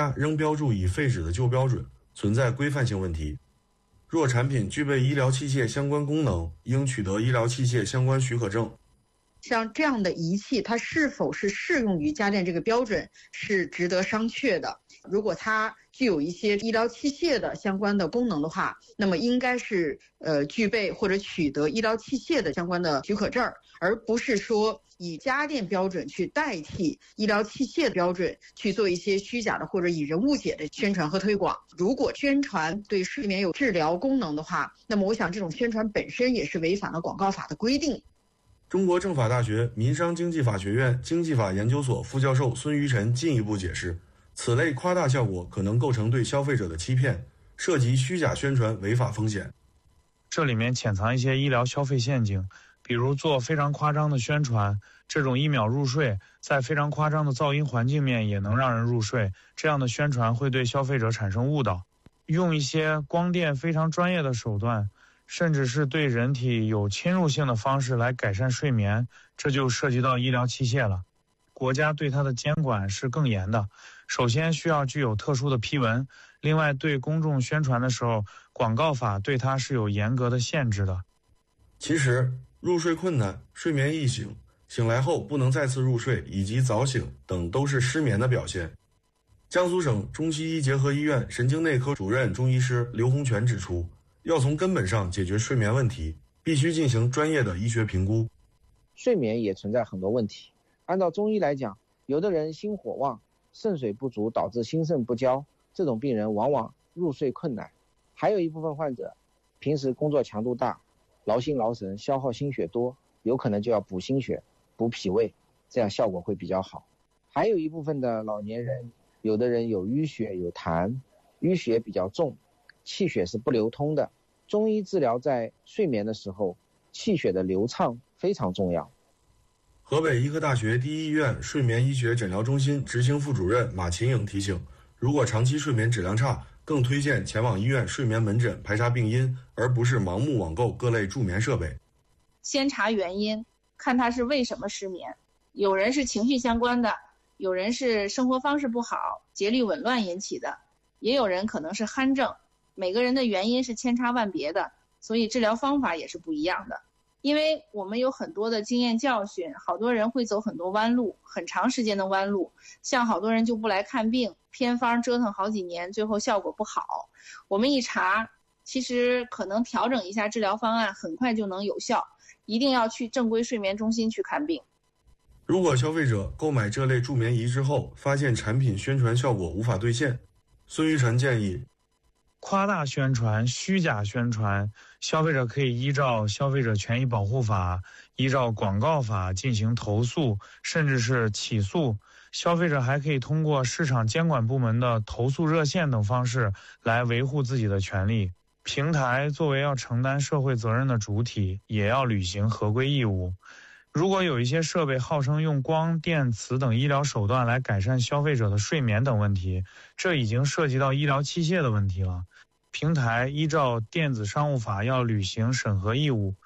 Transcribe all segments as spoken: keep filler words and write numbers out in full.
家仍标注已废止的旧标准，存在规范性问题。若产品具备医疗器械相关功能，应取得医疗器械相关许可证。 像这样的仪器，它是否是适用于家电这个标准，是值得商榷的。如果它具有一些医疗器械的相关的功能的话，那么应该是呃具备或者取得医疗器械的相关的许可证，而不是说以家电标准去代替医疗器械的标准去做一些虚假的或者以人误解的宣传和推广。如果宣传对睡眠有治疗功能的话，那么我想这种宣传本身也是违反了广告法的规定。 中国政法大学民商经济法学院经济法研究所副教授孙于晨进一步解释，此类夸大效果可能构成对消费者的欺骗，涉及虚假宣传违法风险。 这里面潜藏一些医疗消费陷阱，比如做非常夸张的宣传，这种一秒入睡，在非常夸张的噪音环境面也能让人入睡，这样的宣传会对消费者产生误导。用一些光电非常专业的手段，甚至是对人体有侵入性的方式来改善睡眠，这就涉及到医疗器械了。国家对它的监管是更严的，首先需要具有特殊的批文，另外对公众宣传的时候，广告法对它是有严格的限制的。 其实入睡困难、睡眠易醒、醒来后不能再次入睡以及早醒等都是失眠的表现。江苏省中西医结合医院神经内科主任中医师刘洪全指出，要从根本上解决睡眠问题，必须进行专业的医学评估。 睡眠也存在很多问题，按照中医来讲，有的人心火旺，肾水不足导致心肾不交，这种病人往往入睡困难。还有一部分患者平时工作强度大，劳心劳神，消耗心血多，有可能就要补心血、补脾胃，这样效果会比较好。还有一部分的老年人，有的人有淤血有痰，淤血比较重，气血是不流通的。中医治疗在睡眠的时候，气血的流畅非常重要。 河北医科大学第一医院睡眠医学诊疗中心执行副主任马琴颖提醒，如果长期睡眠质量差，更推荐前往医院睡眠门诊排查病因，而不是盲目网购各类助眠设备。 先查原因，看他是为什么失眠。有人是情绪相关的，有人是生活方式不好、节律紊乱引起的，也有人可能是鼾症。每个人的原因是千差万别的，所以治疗方法也是不一样的。因为我们有很多的经验教训，好多人会走很多弯路，很长时间的弯路，像好多人就不来看病，偏方折腾好几年，最后效果不好。我们一查，其实可能调整一下治疗方案，很快就能有效。一定要去正规睡眠中心去看病。 如果消费者购买这类助眠仪之后，发现产品宣传效果无法兑现，孙于晨建议， 夸大宣传、虚假宣传，消费者可以依照消费者权益保护法、依照广告法进行投诉，甚至是起诉。消费者还可以通过市场监管部门的投诉热线等方式来维护自己的权利。平台作为要承担社会责任的主体，也要履行合规义务。如果有一些设备号称用光电磁等医疗手段来改善消费者的睡眠等问题，这已经涉及到医疗器械的问题了。平台依照电子商务法要履行审核义务。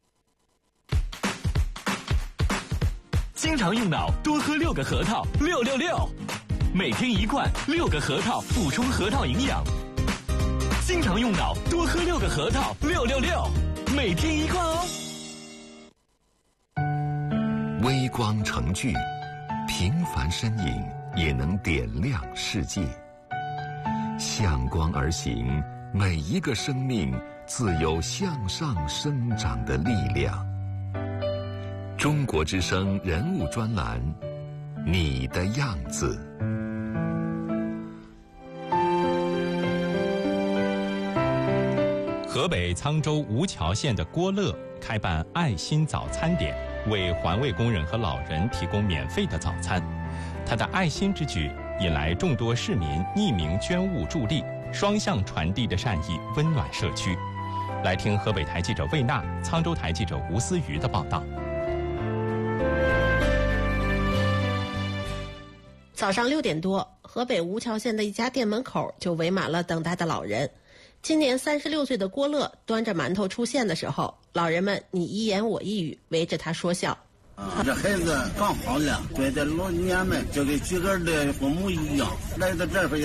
经常用脑，多喝六个核桃，六六六，每天一罐，六个核桃，补充核桃营养。经常用脑，多喝六个核桃，六六六，每天一罐哦。 微光成炬，平凡身影也能点亮世界。向光而行，每一个生命自有向上生长的力量。中国之声人物专栏，你的样子。 河北沧州吴桥县的郭乐开办爱心早餐点，为环卫工人和老人提供免费的早餐。他的爱心之举引来众多市民匿名捐物助力，双向传递的善意温暖社区。来听河北台记者魏娜、沧州台记者吴思瑜的报道。 早上六点多，河北吴桥县的一家店门口就围满了等待的老人。今年三十六岁的郭乐端着馒头出现的时候，老人们你一言我一语围着他说笑。 啊，这孩子刚好了，对待老年们就跟自个儿的父母一样，来到这儿